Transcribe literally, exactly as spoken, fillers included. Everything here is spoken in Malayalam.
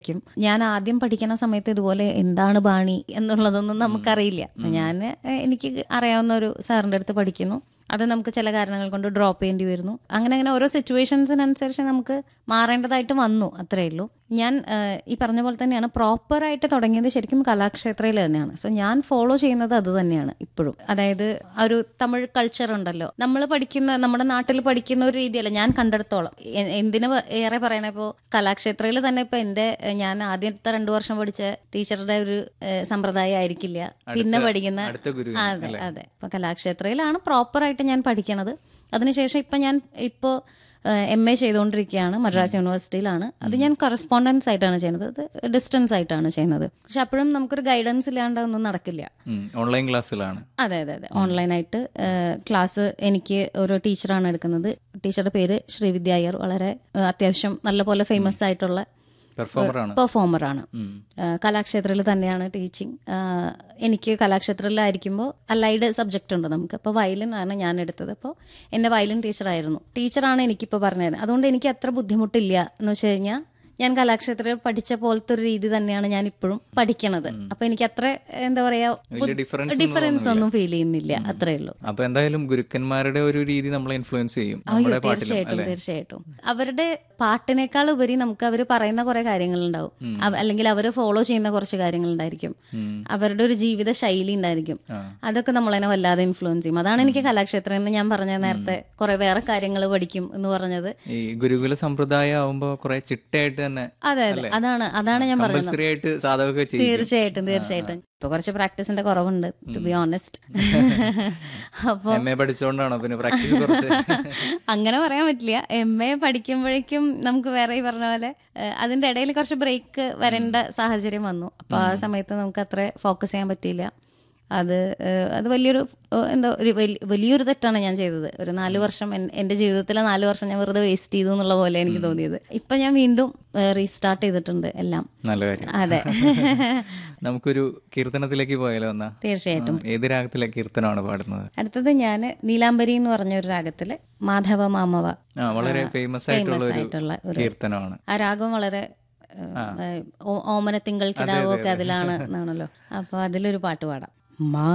ഞാൻ ആദ്യം പഠിക്കുന്ന സമയത്ത് ഇതുപോലെ എന്താണ് ബാണി എന്നുള്ളതൊന്നും നമുക്കറിയില്ല. ഞാൻ എനിക്ക് അറിയാവുന്ന ഒരു സാറിൻ്റെ അടുത്ത് പഠിക്കുന്നു. അത് നമുക്ക് ചില കാരണങ്ങൾ കൊണ്ട് ഡ്രോപ്പ് ചെയ്യേണ്ടി വരുന്നു. അങ്ങനെ അങ്ങനെ ഓരോ സിറ്റുവേഷൻസിനനുസരിച്ച് നമുക്ക് മാറേണ്ടതായിട്ട് വന്നു, അത്രയേ ഉള്ളൂ. ഞാൻ ഈ പറഞ്ഞ പോലെ തന്നെയാണ് പ്രോപ്പറായിട്ട് തുടങ്ങിയത് ശരിക്കും കലാക്ഷേത്രയിൽ തന്നെയാണ്. സോ ഞാൻ ഫോളോ ചെയ്യുന്നത് അത് തന്നെയാണ് ഇപ്പോഴും. അതായത് ആ ഒരു തമിഴ് കൾച്ചർ ഉണ്ടല്ലോ, നമ്മൾ പഠിക്കുന്ന നമ്മുടെ നാട്ടിൽ പഠിക്കുന്ന ഒരു രീതിയല്ല ഞാൻ കണ്ടെടുത്തോളം. എന്തിനു ഏറെ പറയണ ഇപ്പോൾ കലാക്ഷേത്രയിൽ തന്നെ ഇപ്പൊ എൻ്റെ ഞാൻ ആദ്യത്തെ രണ്ടു വർഷം പഠിച്ച ടീച്ചറുടെ ഒരു സമ്പ്രദായം ആയിരിക്കില്ല പിന്നെ പഠിക്കുന്ന. അതെ അതെ ഇപ്പൊ കലാക്ഷേത്രയിലാണ് പ്രോപ്പറായിട്ട് ഞാൻ പഠിക്കണത്. അതിനുശേഷം ഇപ്പൊ ഞാൻ ഇപ്പോൾ എം എ ചെയ്തുകൊണ്ടിരിക്കുകയാണ് മദ്രാസ് യൂണിവേഴ്സിറ്റിയിലാണ്. അത് ഞാൻ കറസ്പോണ്ടൻസ് ആയിട്ടാണ് ചെയ്യുന്നത്, അത് ഡിസ്റ്റൻസ് ആയിട്ടാണ് ചെയ്യുന്നത്. പക്ഷെ അപ്പോഴും നമുക്കൊരു ഗൈഡൻസ് ഇല്ലാണ്ട് ഒന്നും നടക്കില്ല. ഓൺലൈൻ ക്ലാസ്സിലാണ്. അതെ അതെ അതെ ഓൺലൈനായിട്ട് ക്ലാസ് എനിക്ക് ഒരു ടീച്ചറാണ് എടുക്കുന്നത്. ടീച്ചറുടെ പേര് ശ്രീവിദ്യ അയ്യർ. വളരെ അത്യാവശ്യം നല്ലപോലെ ഫേമസ് ആയിട്ടുള്ള പെർഫോമറാണ്. കലാക്ഷേത്രത്തിൽ തന്നെയാണ് ടീച്ചിങ്. എനിക്ക് കലാക്ഷേത്രത്തിലായിരിക്കുമ്പോൾ അലൈഡ് സബ്ജക്റ്റ് ഉണ്ട് നമുക്ക്. അപ്പോൾ വയലിൻ ആണ് ഞാൻ എടുത്തത്. അപ്പോൾ എൻ്റെ വയലിൻ ടീച്ചറായിരുന്നു. ടീച്ചറാണ് എനിക്കിപ്പോൾ പറഞ്ഞുതരുന്നത്. അതുകൊണ്ട് എനിക്ക് അത്ര ബുദ്ധിമുട്ടില്ല എന്ന് വെച്ച് കഴിഞ്ഞാൽ ഞാൻ കലാക്ഷേത്രത്തിൽ പഠിച്ച പോലത്തെ ഒരു രീതി തന്നെയാണ് ഞാൻ ഇപ്പോഴും പഠിക്കണത്. അപ്പൊ എനിക്ക് അത്ര എന്താ പറയാ ഡിഫറൻസ് ഒന്നും ഫീൽ ചെയ്യുന്നില്ല, അത്രേ ഉള്ളൂ. അപ്പൊ എന്തായാലും ഗുരുക്കന്മാരുടെ ഒരു രീതി നമ്മളെ ഇൻഫ്ലുവൻസ് ചെയ്യും. തീർച്ചയായിട്ടും തീർച്ചയായിട്ടും അവരുടെ പാട്ടിനേക്കാൾ ഉപരി നമുക്ക് അവർ പറയുന്ന കുറെ കാര്യങ്ങളുണ്ടാവും, അല്ലെങ്കിൽ അവർ ഫോളോ ചെയ്യുന്ന കുറച്ച് കാര്യങ്ങളുണ്ടായിരിക്കും, അവരുടെ ഒരു ജീവിത ശൈലി ഉണ്ടായിരിക്കും. അതൊക്കെ നമ്മളതിനെ വല്ലാതെ ഇൻഫ്ലുവൻസ് ചെയ്യും. അതാണ് എനിക്ക് കലാക്ഷേത്രം എന്ന് ഞാൻ പറഞ്ഞ നേരത്തെ കുറെ വേറെ കാര്യങ്ങൾ പഠിക്കും എന്ന് പറഞ്ഞത്. ഈ ഗുരുകുല സമ്പ്രദായം ആവുമ്പോ കുറെ ചിട്ടയായിട്ട് തന്നെ. അതെ അതെ അതാണ് അതാണ് ഞാൻ പറഞ്ഞത്. തീർച്ചയായിട്ടും തീർച്ചയായിട്ടും ഇപ്പൊ കുറച്ച് പ്രാക്ടീസിന്റെ കുറവുണ്ട്, ടു ബി ഓണസ്റ്റ്. അപ്പൊ അങ്ങനെ പറയാൻ പറ്റില്ല. എം എ പഠിക്കുമ്പോഴേക്കും നമുക്ക് വേറെ ഈ പറഞ്ഞ പോലെ അതിന്റെ ഇടയിൽ കുറച്ച് ബ്രേക്ക് വരേണ്ട സാഹചര്യം വന്നു. അപ്പൊ ആ സമയത്ത് നമുക്ക് അത്ര ഫോക്കസ് ചെയ്യാൻ പറ്റിയില്ല. അത് അത് വലിയൊരു എന്താ ഒരു വലിയൊരു തെറ്റാണ് ഞാൻ ചെയ്തത്. ഒരു നാല് വർഷം എൻ്റെ ജീവിതത്തിലെ നാല് വർഷം ഞാൻ വെറുതെ വേസ്റ്റ് ചെയ്തു എന്നുള്ള പോലെ എനിക്ക് തോന്നിയത്. ഇപ്പൊ ഞാൻ വീണ്ടും റീസ്റ്റാർട്ട് ചെയ്തിട്ടുണ്ട് എല്ലാം. നല്ല കാര്യം. അതെ. നമുക്കൊരു കീർത്തനത്തിലേക്ക് പോയാലോ? എന്നാ തീർച്ചയായിട്ടും. ഏത് രാഗത്തിലെ കീർത്തനമാണ് പാടുന്നത്? അടുത്തത് ഞാൻ നീലാംബരി എന്ന് പറഞ്ഞ ഒരു രാഗത്തില് മാധവ മാമവ, വളരെ ഫേമസ് ആയിട്ടുള്ള ഒരു കീർത്തനമാണ്. ആ രാഗം വളരെ ഓമന തിങ്കൾ കിടാവോ ഒക്കെ അതിലാണ് എന്നാണല്ലോ. അപ്പൊ അതിലൊരു പാട്ട് പാടാം.